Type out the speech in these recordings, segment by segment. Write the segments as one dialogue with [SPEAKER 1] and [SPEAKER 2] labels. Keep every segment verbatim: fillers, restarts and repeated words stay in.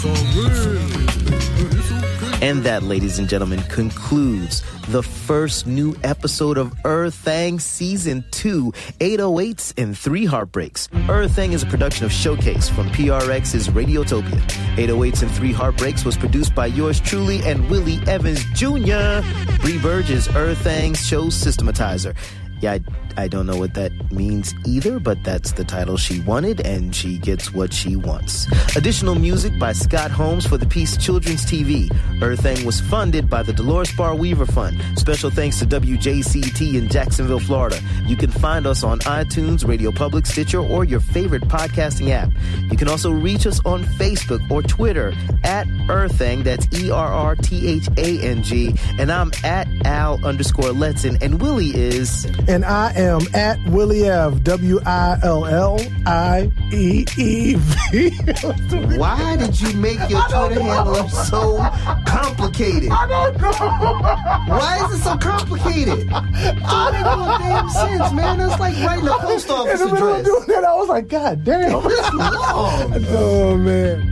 [SPEAKER 1] And that, ladies and gentlemen, concludes the first new episode of Earthang Season two, eight oh eights and three Heartbreaks. Earthang is a production of Showcase from P R X's Radiotopia. eight oh eights and three Heartbreaks was produced by yours truly and Willie Evans Junior Bree Burgess, Earthang's show systematizer. Yeah, I, I don't know what that means either, but that's the title she wanted, and she gets what she wants. Additional music by Scott Holmes for the piece Children's T V. Earthang was funded by the Dolores Bar Weaver Fund. Special thanks to W J C T in Jacksonville, Florida. You can find us on iTunes, Radio Public, Stitcher, or your favorite podcasting app. You can also reach us on Facebook or Twitter at Earthang, that's E R R T H A N G, and I'm at Al underscore Letson, and Willie is...
[SPEAKER 2] And I am at Willie Ev, W I L L I E E V.
[SPEAKER 1] Why did you make your Twitter handle so complicated?
[SPEAKER 2] I don't know.
[SPEAKER 1] Why is it so complicated? It don't make no damn sense, man. That's like writing a post office
[SPEAKER 2] In the middle
[SPEAKER 1] address.
[SPEAKER 2] of doing that, I was like, God damn.
[SPEAKER 1] It's long.
[SPEAKER 2] Oh, man.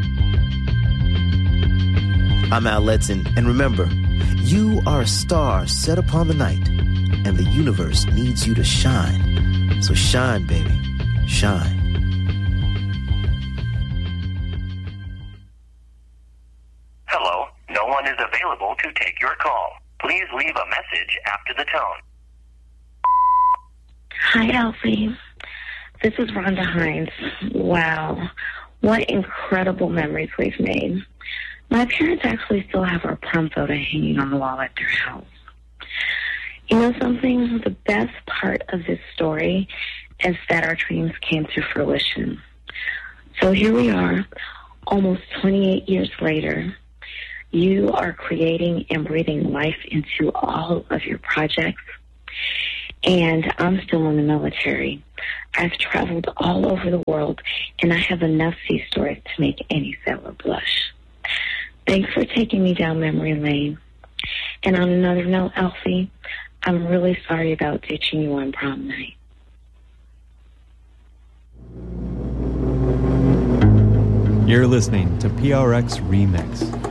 [SPEAKER 1] I'm Al Letson, and remember, you are a star set upon the night, and the universe needs you to shine. So shine, baby. Shine.
[SPEAKER 3] Hello, no one is available to take your call. Please leave a message after the tone.
[SPEAKER 4] Hi, Elsie. This is Rhonda Hines. Wow. What incredible memories we've made. My parents actually still have our prom photo hanging on the wall at their house. You know something? The best part of this story is that our dreams came to fruition. So here we are, almost twenty-eight years later. You are creating and breathing life into all of your projects. And I'm still in the military. I've traveled all over the world, and I have enough sea stories to make any sailor blush. Thanks for taking me down memory lane. And on another note, Elsie, I'm really sorry about ditching you on prom night.
[SPEAKER 5] You're listening to P R X Remix.